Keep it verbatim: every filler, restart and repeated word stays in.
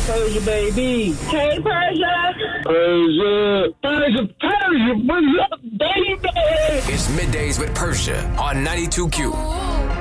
Persia, baby. Hey, Persia. Persia. Persia, Persia, what's up, baby? It's Middays with Persia on ninety-two Q.